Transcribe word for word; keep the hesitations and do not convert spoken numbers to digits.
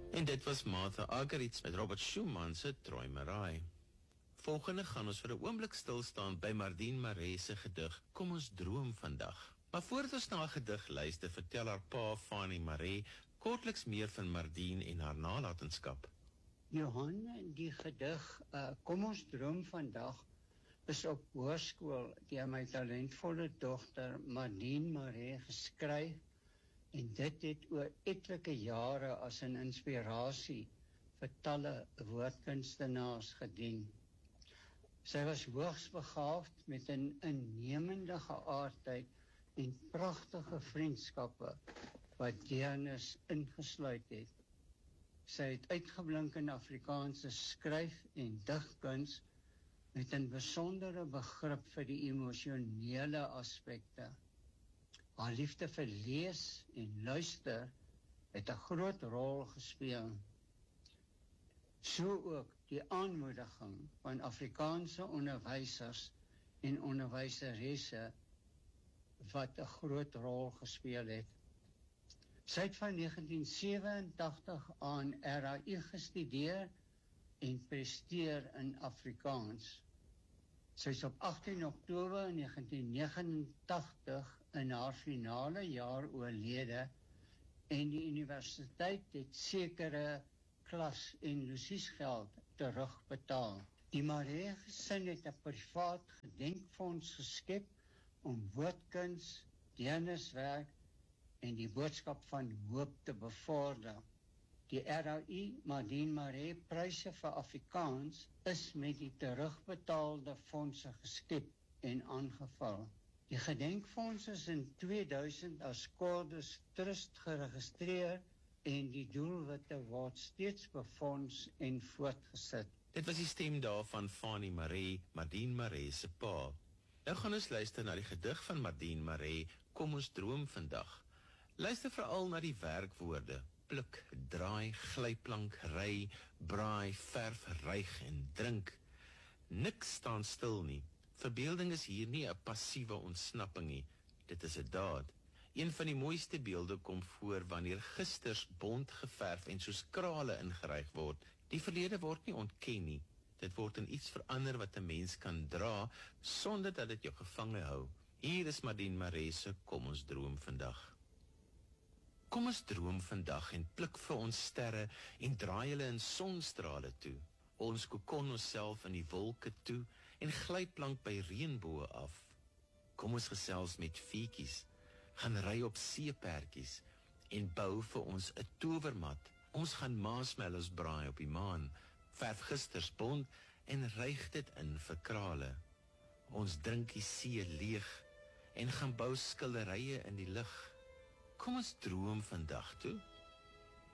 En dit was Martha Argerich met Robert Schumann se Träumerei. Volgende gaan ons vir 'n oomblik stil staan by Mardien Maree se gedig Kom ons droom vandag. Maar voordat ons na 'n gedig luister, vertel haar pa Fanie Maree kortliks meer van Mardien en haar nalatenskap. Johan, die gedig uh, Kom ons droom vandag is op hoërskool deur my talentvolle dogter Mardien Maree geskryf, en dit het oor etlike jare as 'n inspirasie vir talle woordkunstenaars gedien. Sy was hoogs begaafd met 'n innemende geaardheid en pragtige vriendskappe wat deernis ingesluit het. Sy het uitgeblink in Afrikaanse skryf- en digkuns met 'n besondere begrip vir die emosionele aspekte. Haar liefde vir lees en luister het 'n groot rol gespeel. So ook die aanmoediging van Afrikaanse onderwysers en onderwyseresse wat 'n groot rol gespeel het. Sy het van negentien sewenentagtig aan R A I gestudeer en presteer in Afrikaans. Sy is op agttien Oktober negentien negenentagtig in haar finale jaar oorlede, en die universiteit het sekere klas- en losiesgeld terugbetaal. Die Maree gesin het 'n privaat gedenkfonds geskep om woordkuns, deerniswerk en die boodskap van hoop te bevorder. Die R A I Mardien Maree pryse vir Afrikaans is met die terugbetaalde fondse geskep en aangeval. Die gedenkfonds is in tweeduisend as Cordus Trust geregistreer en die doelwitte word steeds befonds en voortgesit. Dit was die stem daarvan Fanie Maree, Mardien Maree se pa. Nou gaan ons luister na die gedig van Mardien Maree, Kom ons droom vandag. Luister veral na die werkwoorde: pluk, draai, glyplank, ry, braai, verf, ryg en drink. Niks staan stil nie. Verbeelding is hier nie 'n passiewe ontsnapping nie. Dit is 'n daad. Een van die mooiste beelde kom voor wanneer gisters bont geverf en soos krale ingeryg word. Die verlede word nie ontken nie. Dit word in iets verander wat 'n mens kan dra sonder dat dit jou gevange hou. Hier is Mardien Maree se Kom ons droom vandag. Kom ons droom vandag en pluk vir ons sterre en draai hulle in sonstrale toe. Ons kokon onsself in die wolke toe en glyplank by reënboë af. Kom ons gesels met fietjies, gaan ry op seepertjies en bou vir ons 'n towermat. Ons gaan marshmallows braai op die maan, verf gisters bont en ryg dit in vir krale. Ons drink die see leeg en gaan bou skilderye in die lug. Kom ons droom vandag toe.